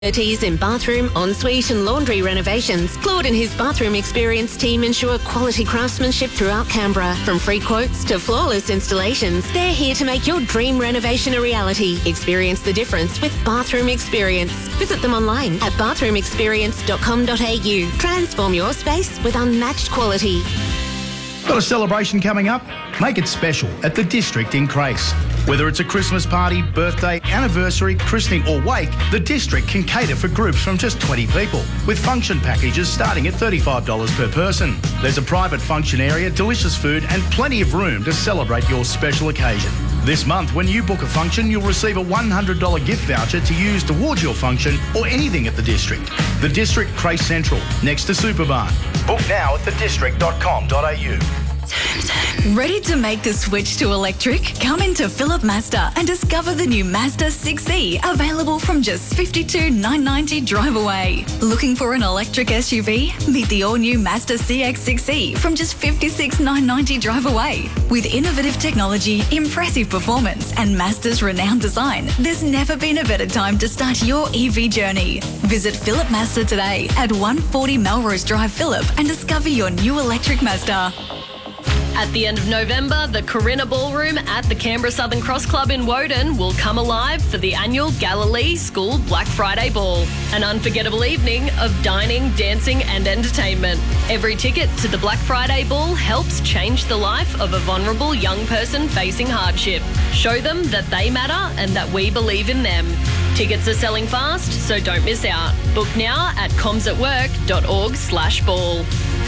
Expertise in bathroom, ensuite and laundry renovations. Claude and his bathroom experience team ensure quality craftsmanship throughout Canberra. From free quotes to flawless installations, they're here to make your dream renovation a reality. Experience the difference with Bathroom Experience. Visit them online at bathroomexperience.com.au. Transform your space with unmatched quality. Got a celebration coming up? Make it special at the District in Crace. Whether it's a Christmas party, birthday, anniversary, christening or wake, the District can cater for groups from just 20 people, with function packages starting at $35 per person. There's a private function area, delicious food and plenty of room to celebrate your special occasion. This month, when you book a function, you'll receive a $100 gift voucher to use towards your function or anything at the District. The District Crace Central, next to Superbarn. Book now at thedistrict.com.au. Ready to make the switch to electric? Come into Phillip Mazda and discover the new Mazda 6e, available from just $52,990 drive away. Looking for an electric SUV? Meet the all-new Mazda CX-6e from just $56,990 drive away. With innovative technology, impressive performance and Mazda's renowned design, there's never been a better time to start your EV journey. Visit Phillip Mazda today at 140 Melrose Drive, Phillip, and discover your new electric Mazda. At the end of November, the Corinna Ballroom at the Canberra Southern Cross Club in Woden will come alive for the annual Galilee School Black Friday Ball, an unforgettable evening of dining, dancing and entertainment. Every ticket to the Black Friday Ball helps change the life of a vulnerable young person facing hardship. Show them that they matter and that we believe in them. Tickets are selling fast, so don't miss out. Book now at comsatwork.org/ball.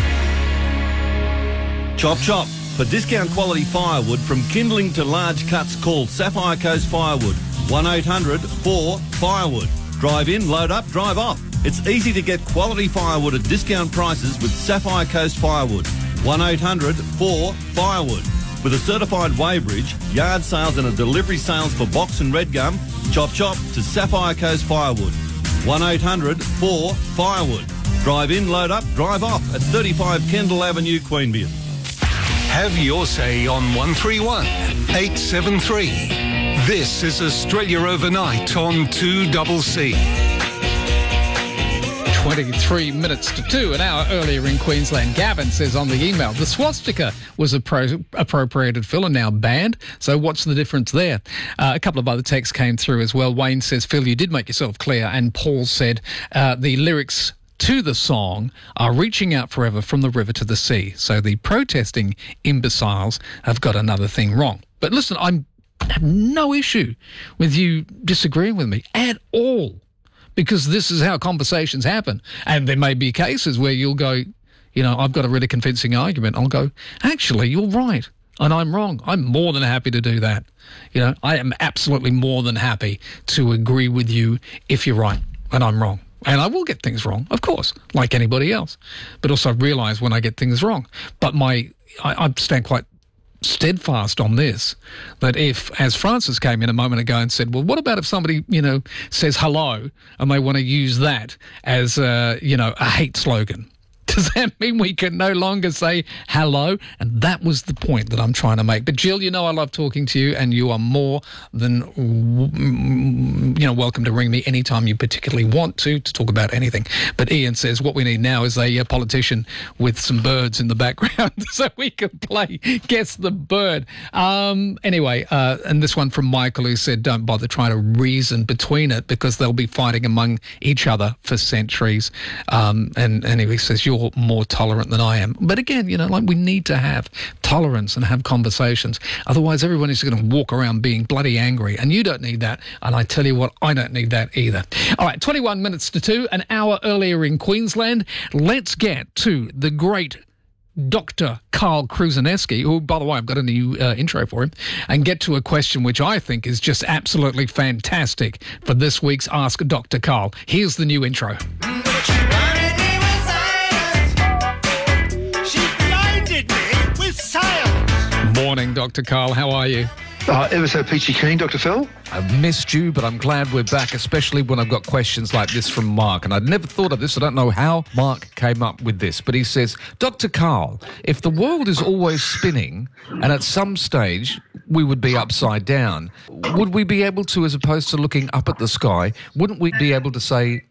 Chop Chop. For discount quality firewood from kindling to large cuts, call Sapphire Coast Firewood. 1-800-4-FIREWOOD. Drive in, load up, drive off. It's easy to get quality firewood at discount prices with Sapphire Coast Firewood. 1-800-4-FIREWOOD. With a certified weighbridge, yard sales and a delivery sales for box and red gum, Chop Chop to Sapphire Coast Firewood. 1-800-4-FIREWOOD. Drive in, load up, drive off at 35 Kendall Avenue, Queanbeyan. Have your say on 131 873. This is Australia Overnight on 2CC. 23 minutes to 2, an hour earlier in Queensland. Gavin says on the email, the swastika was appropriated, Phil, and now banned. So what's the difference there? A couple of other texts came through as well. Wayne says, Phil, you did make yourself clear. And Paul said the lyrics to the song are reaching out forever from the river to the sea. So the protesting imbeciles have got another thing wrong. But listen, I have no issue with you disagreeing with me at all, because this is how conversations happen. And there may be cases where you'll go, you know, I've got a really convincing argument. I'll go, actually, you're right and I'm wrong. I'm more than happy to do that. You know, I am absolutely more than happy to agree with you if you're right and I'm wrong. And I will get things wrong, of course, like anybody else. But also realise when I get things wrong. But I stand quite steadfast on this, that if, as Francis came in a moment ago and said, well, what about if somebody, you know, says hello and they want to use that as, a hate slogan? Does that mean we can no longer say hello? And that was the point that I'm trying to make. But Jill, you know I love talking to you, and you are more than welcome to ring me anytime you particularly want to talk about anything. But Ian says what we need now is a politician with some birds in the background so we can play Guess the Bird. Anyway, and this one from Michael, who said don't bother trying to reason between it because they'll be fighting among each other for centuries. And he says you're more tolerant than I am. But again, you know, like we need to have tolerance and have conversations. Otherwise, everyone is going to walk around being bloody angry. And you don't need that. And I tell you what, I don't need that either. All right, 21 minutes to 2, an hour earlier in Queensland. Let's get to the great Dr. Carl Kruzaneski, who, by the way, I've got a new intro for him, and get to a question which I think is just absolutely fantastic for this week's Ask Dr. Carl. Here's the new intro. Morning, Dr. Carl. How are you? Ever so peachy keen, Dr. Phil. I've missed you, but I'm glad we're back, especially when I've got questions like this from Mark. And I'd never thought of this. I don't know how Mark came up with this, but he says, Dr. Carl, if the world is always spinning and at some stage we would be upside down, would we be able to, as opposed to looking up at the sky, wouldn't we be able to say